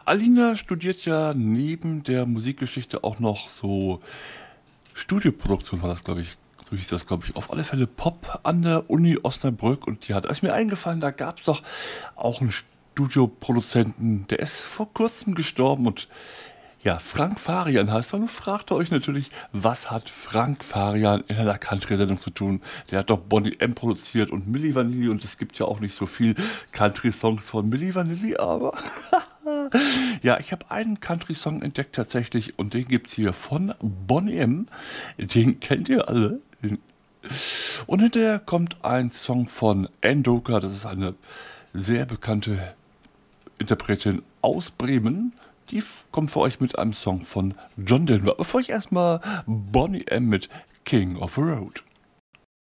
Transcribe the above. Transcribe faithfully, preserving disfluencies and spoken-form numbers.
Alina studiert ja neben der Musikgeschichte auch noch so Studioproduktion, war das, glaube ich. So hieß das, glaube ich. Auf alle Fälle Pop an der Uni Osnabrück. Und ja, da ist mir eingefallen, da gab es doch auch einen Studioproduzenten, der ist vor kurzem gestorben. Und ja, Frank Farian heißt er. Und fragt ihr euch natürlich, was hat Frank Farian in einer Country-Sendung zu tun? Der hat doch Bonnie M. produziert und Milli Vanilli. Und es gibt ja auch nicht so viel Country-Songs von Milli Vanilli, aber ja, ich habe einen Country-Song entdeckt tatsächlich und den gibt's hier von Boney M. Den kennt ihr alle. Und hinterher kommt ein Song von Endoka, das ist eine sehr bekannte Interpretin aus Bremen. Die f- kommt für euch mit einem Song von John Denver. Bevor ich erstmal Boney M. mit King of the Road.